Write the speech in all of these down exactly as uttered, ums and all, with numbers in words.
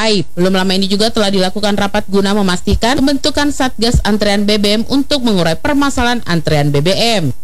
tercapai. Belum lama ini juga telah dilakukan rapat guna memastikan pembentukan Satgas Antrean B B M untuk mengurai permasalahan antrean B B M.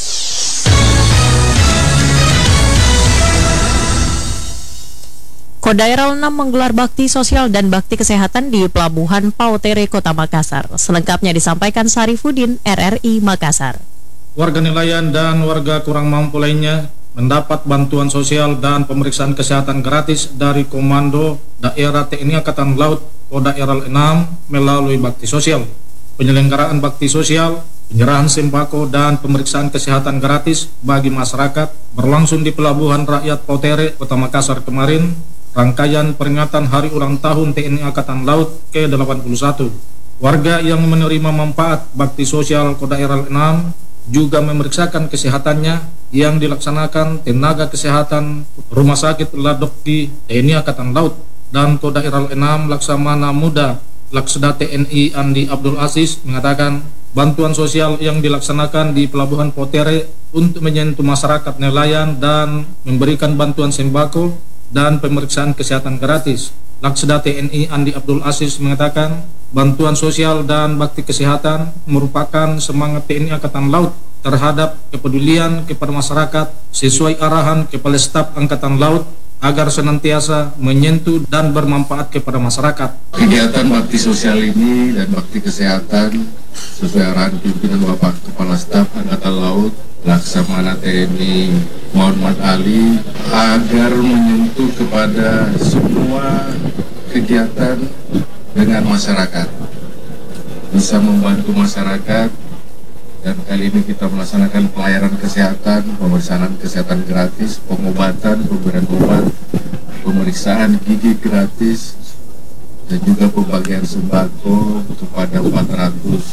Kodaeral enam menggelar bakti sosial dan bakti kesehatan di Pelabuhan Pautere, Kota Makassar. Selengkapnya disampaikan Sarifudin, R R I Makassar. Warga nelayan dan warga kurang mampu lainnya mendapat bantuan sosial dan pemeriksaan kesehatan gratis dari Komando Daerah T N I Angkatan Laut Kodaeral enam melalui bakti sosial. Penyelenggaraan bakti sosial, penyerahan sembako dan pemeriksaan kesehatan gratis bagi masyarakat berlangsung di Pelabuhan Rakyat Pautere, Kota Makassar kemarin. Rangkaian peringatan Hari Ulang Tahun T N I Angkatan Laut ke delapan puluh satu. Warga yang menerima manfaat bakti sosial Kodaeral enam juga memeriksakan kesehatannya yang dilaksanakan tenaga kesehatan Rumah Sakit Ladokki T N I Angkatan Laut dan Kodaeral enam Laksamana Muda Laksda T N I Andi Abdul Aziz mengatakan bantuan sosial yang dilaksanakan di Pelabuhan Pautere untuk menyentuh masyarakat nelayan dan memberikan bantuan sembako dan pemeriksaan kesehatan gratis. Laksda T N I Andi Abdul Aziz mengatakan bantuan sosial dan bakti kesehatan merupakan semangat T N I Angkatan Laut terhadap kepedulian kepada masyarakat sesuai arahan Kepala Staf Angkatan Laut agar senantiasa menyentuh dan bermanfaat kepada masyarakat. Kegiatan bakti sosial ini dan bakti kesehatan sesuai arahan pimpinan Bapak Kepala Staf Angkatan Laut Laksamana T N I Muhammad Ali agar menyentuh kepada semua kegiatan dengan masyarakat, bisa membantu masyarakat, dan kali ini kita melaksanakan pelayanan kesehatan, pemeriksaan kesehatan gratis, pengobatan, pemberian obat, pemeriksaan gigi gratis, dan juga pembagian sembako kepada empat ratus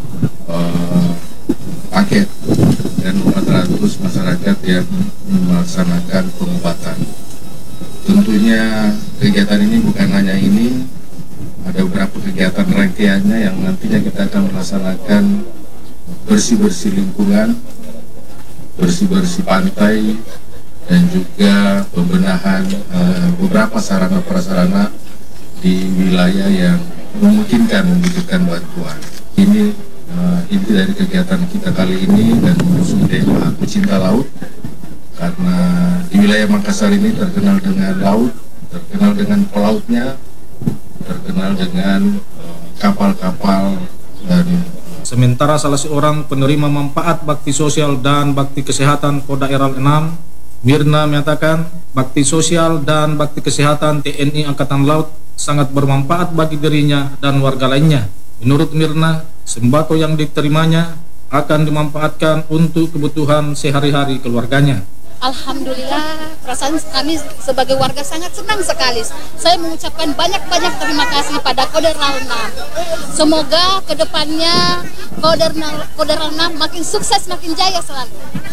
uh, paket dan empat ratus masyarakat yang melaksanakan pengobatan. Tentunya kegiatan ini bukan hanya ini, ada beberapa kegiatan rangkaiannya yang nantinya kita akan melaksanakan bersih-bersih lingkungan, bersih-bersih pantai, dan juga pembenahan uh, beberapa sarana prasarana di wilayah yang memungkinkan membutuhkan bantuan. Ini uh, inti dari kegiatan kita kali ini dan mengusung tema Aku Cinta Laut, karena di wilayah Makassar ini terkenal dengan laut, terkenal dengan pelautnya, terkenal dengan kapal-kapal uh, dan Sementara salah seorang penerima manfaat bakti sosial dan bakti kesehatan Kodaeral enam, Mirna, menyatakan bakti sosial dan bakti kesehatan T N I Angkatan Laut sangat bermanfaat bagi dirinya dan warga lainnya. Menurut Mirna, sembako yang diterimanya akan dimanfaatkan untuk kebutuhan sehari-hari keluarganya. Alhamdulillah, perasaan kami sebagai warga sangat senang sekali. Saya mengucapkan banyak-banyak terima kasih pada Kodaeral enam. Semoga kedepannya Kodaeral enam makin sukses, makin jaya selalu.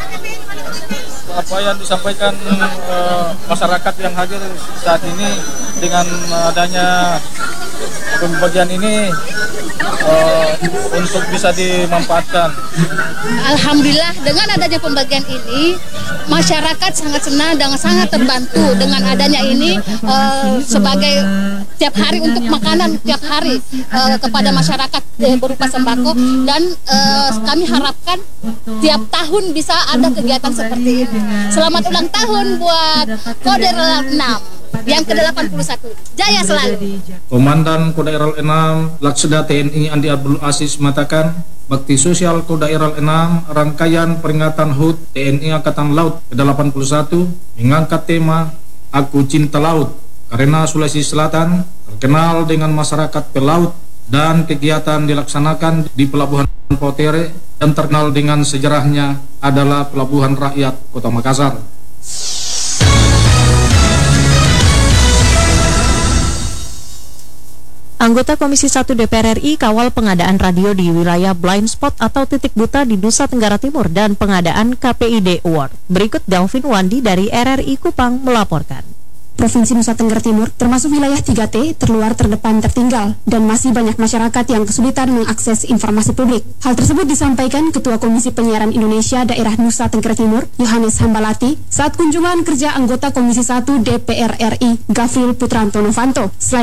Apa yang disampaikan uh, masyarakat yang hadir saat ini dengan adanya pembagian ini uh, untuk bisa dimanfaatkan? Alhamdulillah, dengan adanya pembagian ini masyarakat sangat senang dan sangat terbantu dengan adanya ini uh, sebagai tiap hari untuk makanan tiap hari uh, kepada masyarakat uh, berupa sembako, dan uh, kami harapkan tiap tahun bisa ada kegiatan seperti ini. Selamat ulang tahun buat Kodaeral enam yang ke delapan puluh satu. Jaya selalu. Komandan Kodaeral enam Laksda T N I Andi Abdul Aziz mengatakan bakti sosial Kodaeral enam rangkaian peringatan H U T T N I Angkatan Laut ke delapan puluh satu mengangkat tema Aku Cinta Laut karena Sulawesi Selatan terkenal dengan masyarakat pelaut dan kegiatan dilaksanakan di Pelabuhan Pautere dan terkenal dengan sejarahnya adalah Pelabuhan Rakyat Kota Makassar. Anggota Komisi satu D P R R I kawal pengadaan radio di wilayah blind spot atau titik buta di Nusa Tenggara Timur dan pengadaan K P I D Award. Berikut Delvin Wandi dari R R I Kupang melaporkan. Provinsi Nusa Tenggara Timur termasuk wilayah tiga T terluar, terdepan, tertinggal, dan masih banyak masyarakat yang kesulitan mengakses informasi publik. Hal tersebut disampaikan Ketua Komisi Penyiaran Indonesia Daerah Nusa Tenggara Timur, Yohanes Hambalati, saat kunjungan kerja anggota Komisi satu D P R R I, Gafril Putranto Novanto.